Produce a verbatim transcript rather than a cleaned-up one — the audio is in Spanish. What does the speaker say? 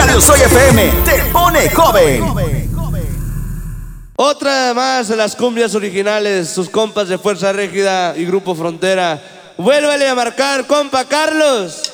Radio Soy F M te pone joven. Otra más de las cumbias originales, sus compas de Fuerza Régida y Grupo Frontera. Vuélvele a marcar, compa Carlos.